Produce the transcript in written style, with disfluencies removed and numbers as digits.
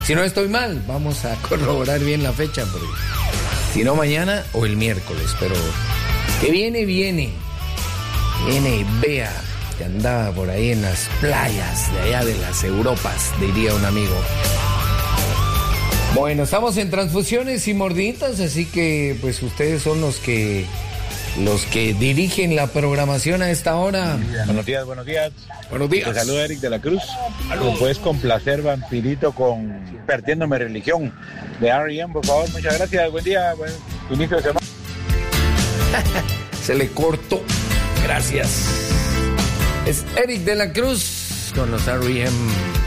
Si no estoy mal, vamos a corroborar bien la fecha, porque si no mañana o el miércoles, pero que viene, vea que andaba por ahí en las playas de allá de las Europas, diría un amigo. Bueno, estamos en transfusiones y mordiditas, así que pues ustedes son los que dirigen la programación a esta hora. Buenos días. Buenos días. Te saluda Eric de la Cruz. ¿Me puedes complacer, Vampirito, con Perdiéndome Religión de R.E.M., por favor? Muchas gracias. Buen día, buen inicio de semana. Se le cortó. Gracias. Es Eric de la Cruz con los R.E.M.